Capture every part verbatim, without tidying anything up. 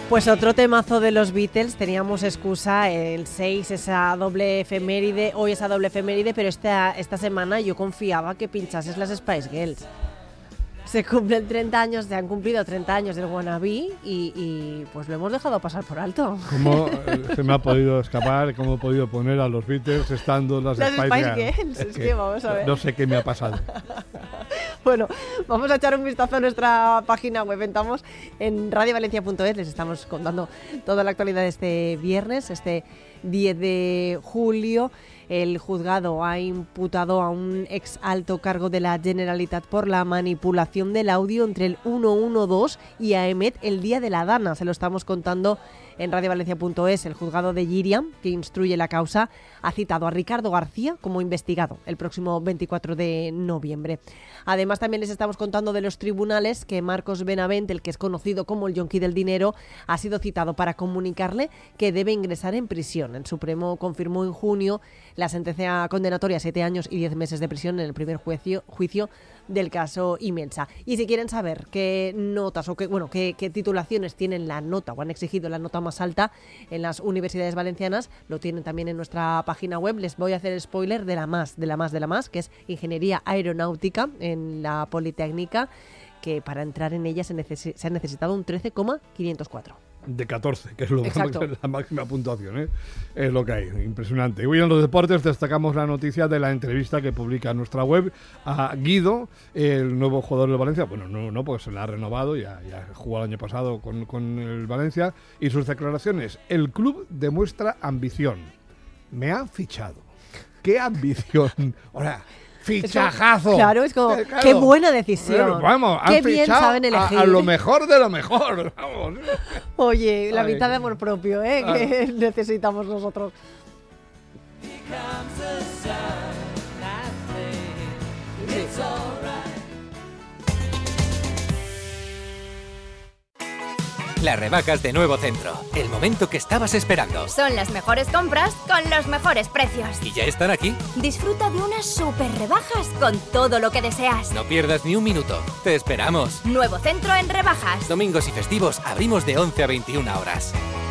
Pues otro temazo de los Beatles, teníamos excusa el seis, esa doble efeméride, hoy esa doble efeméride, pero esta, esta semana yo confiaba que pinchases las Spice Girls. Se cumplen treinta años, se han cumplido treinta años del Wannabe y, y pues lo hemos dejado pasar por alto. ¿Cómo se me ha podido escapar? ¿Cómo he podido poner a los Beatles estando las, las Spice, Spice Girls? Girls? Es, es que, que vamos a ver. No sé qué me ha pasado. Bueno, vamos a echar un vistazo a nuestra página web. Entramos en radio valencia punto es, les estamos contando toda la actualidad de este viernes, este diez de julio. El juzgado ha imputado a un ex alto cargo de la Generalitat por la manipulación del audio entre el ciento doce y A E M E T el día de la Dana. Se lo estamos contando en radio valencia punto es. El juzgado de Llíria, que instruye la causa, ha citado a Ricardo García como investigado el próximo veinticuatro de noviembre. Además, también les estamos contando de los tribunales que Marcos Benavent, el que es conocido como el yonki del dinero, ha sido citado para comunicarle que debe ingresar en prisión. El Supremo confirmó en junio la sentencia condenatoria a siete años y diez meses de prisión en el primer juicio, juicio del caso Imelsa. Y si quieren saber qué notas o qué, bueno, qué, qué titulaciones tienen la nota o han exigido la nota más alta en las universidades valencianas, lo tienen también en nuestra página web. Les voy a hacer spoiler de la más, de la más, de la más, que es Ingeniería Aeronáutica en la Politécnica, que para entrar en ella se, neces- se ha necesitado un trece coma quinientos cuatro. De catorce, que es, lo, Exacto. que es la máxima puntuación, ¿eh? Es lo que hay, impresionante. Y hoy en los deportes destacamos la noticia de la entrevista que publica en nuestra web a Guido, el nuevo jugador del Valencia. Bueno, no, no porque se la ha renovado, ya, ya jugó el año pasado con, con el Valencia. Y sus declaraciones: el club demuestra ambición. Me han fichado. ¡Qué ambición! Ahora, fichajazo. Como, claro, es como, eh, claro, qué buena decisión. Bueno, vamos, qué han bien saben elegir. A, a lo mejor de lo mejor. Vamos. Oye, la Ay. mitad de amor propio, ¿eh? Ay. Que necesitamos nosotros. Sí. Las rebajas de Nuevo Centro, el momento que estabas esperando. Son las mejores compras con los mejores precios. ¿Y ya están aquí? Disfruta de unas super rebajas con todo lo que deseas. No pierdas ni un minuto. Te esperamos. Nuevo Centro en rebajas. Domingos y festivos abrimos de once a veintiuna horas.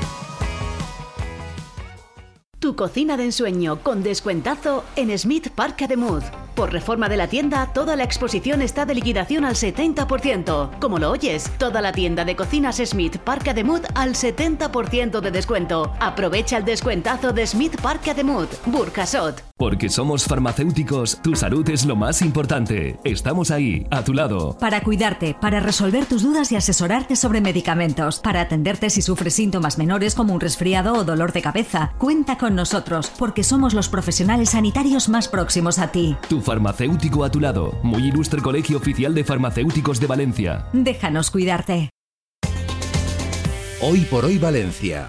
Tu cocina de ensueño con descuentazo en Smith Parc de Mud. Por reforma de la tienda, toda la exposición está de liquidación al setenta por ciento. Como lo oyes, toda la tienda de cocinas Smith Parc de Mud al setenta por ciento de descuento. Aprovecha el descuentazo de Smith Parc de Mud, Burjasot. Porque somos farmacéuticos, tu salud es lo más importante. Estamos ahí, a tu lado. Para cuidarte, para resolver tus dudas y asesorarte sobre medicamentos, para atenderte si sufres síntomas menores como un resfriado o dolor de cabeza. Cuenta con nosotros, porque somos los profesionales sanitarios más próximos a ti. Tu farmacéutico a tu lado. Muy ilustre Colegio Oficial de Farmacéuticos de Valencia. Déjanos cuidarte. Hoy por hoy Valencia.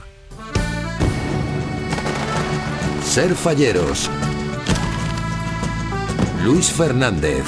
Ser Falleros. Luis Fernández.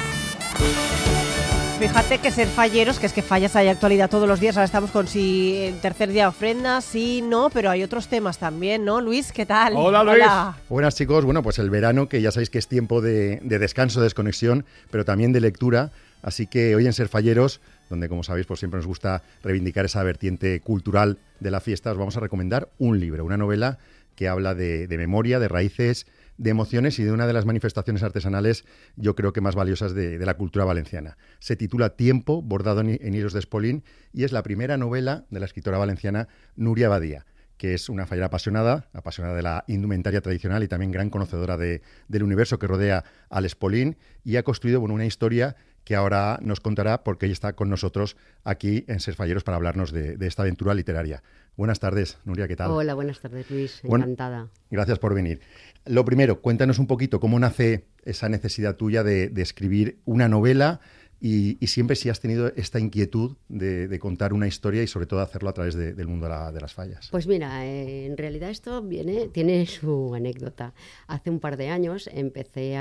Fíjate que ser falleros, que es que fallas hay actualidad todos los días. Ahora estamos con si el tercer día ofrenda, sí, no, pero hay otros temas también, ¿no? Luis, ¿qué tal? Hola, Luis. Hola. Buenas, chicos. Bueno, pues el verano, que ya sabéis que es tiempo de, de descanso, desconexión, pero también de lectura. Así que hoy en Ser Falleros, donde, como sabéis, pues siempre nos gusta reivindicar esa vertiente cultural de la fiesta, os vamos a recomendar un libro, una novela que habla de, de memoria, de raíces, de emociones y de una de las manifestaciones artesanales, yo creo que más valiosas de, de la cultura valenciana. Se titula Tiempo, bordado en, en hilos de espolín, y es la primera novela de la escritora valenciana Núria Badia, que es una fallera apasionada, apasionada de la indumentaria tradicional y también gran conocedora de, del universo que rodea al espolín, y ha construido bueno, una historia que ahora nos contará porque ella está con nosotros aquí en Ser Falleros para hablarnos de, de esta aventura literaria. Buenas tardes, Núria, ¿qué tal? Hola, buenas tardes, Luis, bueno, encantada. Gracias por venir. Lo primero, cuéntanos un poquito cómo nace esa necesidad tuya de, de escribir una novela y, y siempre si has tenido esta inquietud de, de contar una historia y sobre todo hacerlo a través de, del mundo de, la, de las fallas. Pues mira, eh, en realidad esto viene, tiene su anécdota. Hace un par de años empecé a